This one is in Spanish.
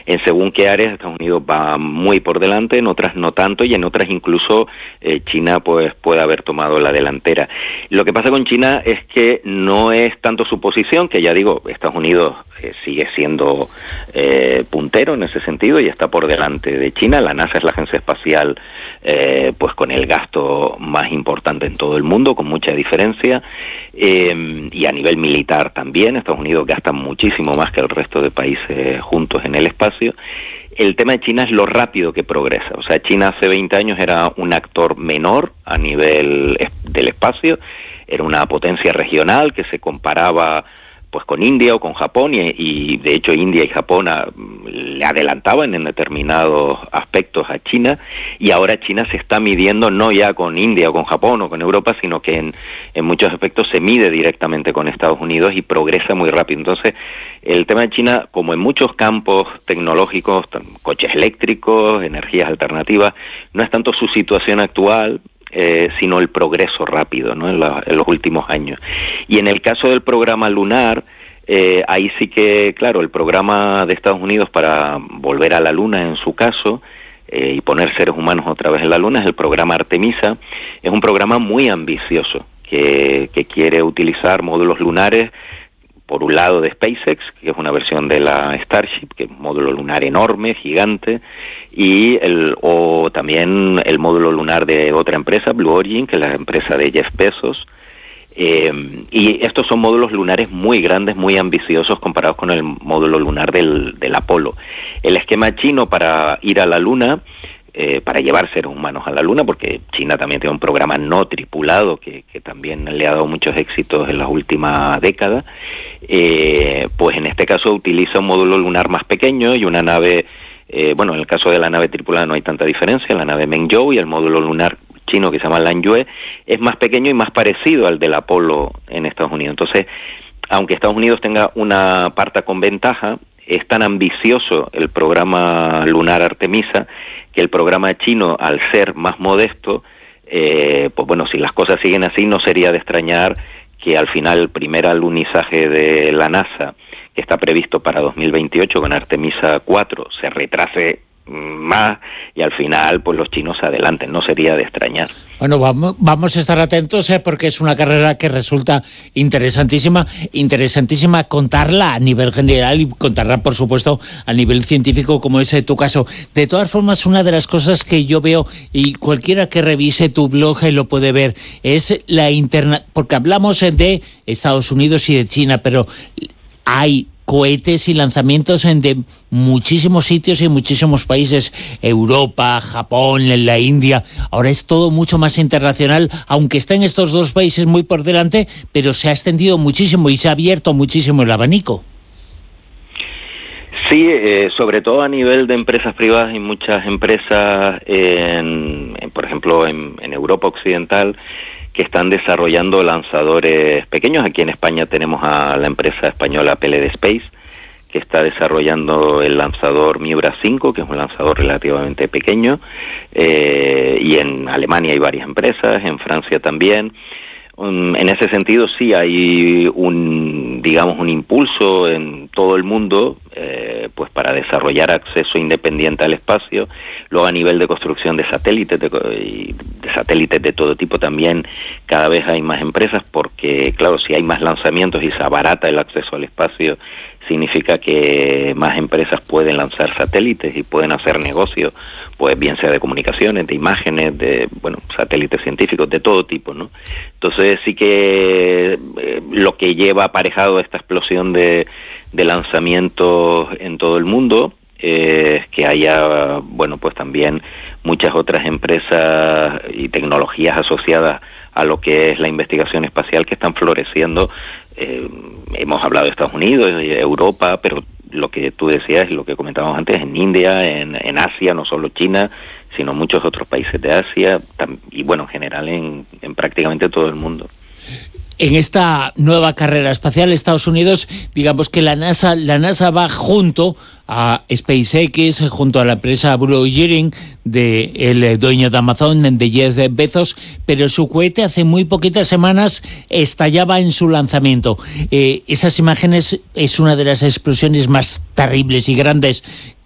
En según qué áreas Estados Unidos va muy por delante, en otras no tanto, y en otras incluso China pues puede haber tomado la delantera. Lo que pasa con China es que no es tanto su posición, que ya digo, Estados Unidos sigue siendo puntero en ese sentido y está por delante de China. La NASA es la agencia espacial pues con el gasto más importante en todo el mundo, con mucha diferencia, y a nivel militar también. Estados Unidos gasta muchísimo más que el resto de países juntos en el espacio. El tema de China es lo rápido que progresa. O sea, China hace 20 años era un actor menor a nivel del espacio, era una potencia regional que se comparaba pues con India o con Japón, y de hecho India y Japón le adelantaban en determinados aspectos a China, y ahora China se está midiendo no ya con India o con Japón o con Europa, sino que en muchos aspectos se mide directamente con Estados Unidos y progresa muy rápido. Entonces, el tema de China, como en muchos campos tecnológicos, coches eléctricos, energías alternativas, no es tanto su situación actual, sino el progreso rápido, ¿no? en los últimos años. Y en el caso del programa lunar, ahí sí que, claro, el programa de Estados Unidos para volver a la Luna, en su caso, y poner seres humanos otra vez en la Luna, es el programa Artemisa. Es un programa muy ambicioso que quiere utilizar módulos lunares, por un lado de SpaceX, que es una versión de la Starship, que es un módulo lunar enorme, gigante, o también el módulo lunar de otra empresa, Blue Origin, que es la empresa de Jeff Bezos. Y estos son módulos lunares muy grandes, muy ambiciosos comparados con el módulo lunar del Apolo. El esquema chino para ir a la Luna, para llevar seres humanos a la Luna, porque China también tiene un programa no tripulado que también le ha dado muchos éxitos en las últimas décadas, pues en este caso utiliza un módulo lunar más pequeño y una nave, bueno, en el caso de la nave tripulada no hay tanta diferencia, la nave Mengzhou, y el módulo lunar chino que se llama Lanyue es más pequeño y más parecido al del Apolo en Estados Unidos. Entonces, aunque Estados Unidos tenga una parte con ventaja, es tan ambicioso el programa lunar Artemisa que el programa chino, al ser más modesto, pues bueno, si las cosas siguen así, no sería de extrañar que al final el primer alunizaje de la NASA, que está previsto para 2028 con Artemisa 4, se retrase más y al final pues los chinos se adelanten, no sería de extrañar. Bueno, vamos a estar atentos porque es una carrera que resulta interesantísima contarla a nivel general y contarla por supuesto a nivel científico, como es tu caso. De todas formas, una de las cosas que yo veo, y cualquiera que revise tu blog lo puede ver, es porque hablamos de Estados Unidos y de China, pero hay cohetes y lanzamientos de muchísimos sitios y muchísimos países, Europa, Japón, la India. Ahora es todo mucho más internacional, aunque estén estos dos países muy por delante, pero se ha extendido muchísimo y se ha abierto muchísimo el abanico. Sí, sobre todo a nivel de empresas privadas, hay muchas empresas, por ejemplo, en Europa Occidental, que están desarrollando lanzadores pequeños. Aquí en España tenemos a la empresa española PLD Space, que está desarrollando el lanzador Miura 5, que es un lanzador relativamente pequeño, y en Alemania hay varias empresas, en Francia también. En ese sentido sí hay un impulso en todo el mundo, pues para desarrollar acceso independiente al espacio. Luego a nivel de construcción de satélites, de satélites de todo tipo también cada vez hay más empresas, porque claro, si hay más lanzamientos y se abarata el acceso al espacio, significa que más empresas pueden lanzar satélites y pueden hacer negocio, pues bien sea de comunicaciones, de imágenes, de satélites científicos, de todo tipo, ¿no? Entonces sí que lo que lleva aparejado esta explosión de lanzamientos en todo el mundo es que haya, pues también muchas otras empresas y tecnologías asociadas a lo que es la investigación espacial que están floreciendo. Hemos hablado de Estados Unidos, Europa, pero lo que tú decías y lo que comentábamos antes, en India, en Asia, no solo China, sino muchos otros países de Asia, y en general en prácticamente todo el mundo. En esta nueva carrera espacial, Estados Unidos, digamos que la NASA va junto a SpaceX, junto a la empresa Blue Origin, el dueño de Amazon, de Jeff Bezos, pero su cohete hace muy poquitas semanas estallaba en su lanzamiento. Esas imágenes es una de las explosiones más terribles y grandes